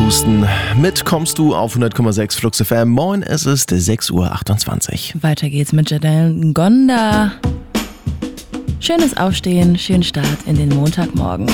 Husten. Mit kommst du auf 100,6 Flux FM. Moin, es ist 6:28 Uhr. Weiter geht's mit Janelle Ngonda. Schönes Aufstehen, schönen Start in den Montagmorgen.